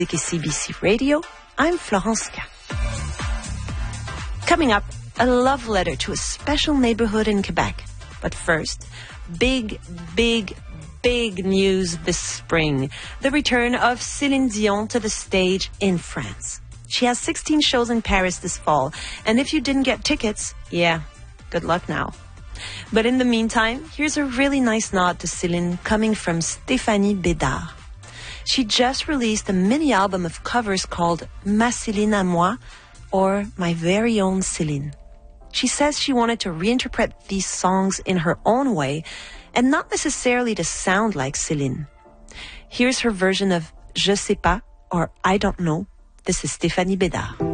CBC Radio, I'm Florence K. Coming up, a love letter to a special neighborhood in Quebec. But first, big news this spring. The return of Céline Dion to the stage in France. She has 16 shows in Paris this fall. And if you didn't get tickets, yeah, good luck now. But in the meantime, here's a really nice nod to Céline coming from Stéphanie Bédard. She just released a mini album of covers called Ma Céline à moi, or My Very Own Céline. She says she wanted to reinterpret these songs in her own way and not necessarily to sound like Céline. Here's her version of Je sais pas, or I don't know. This is Stéphanie Bédard.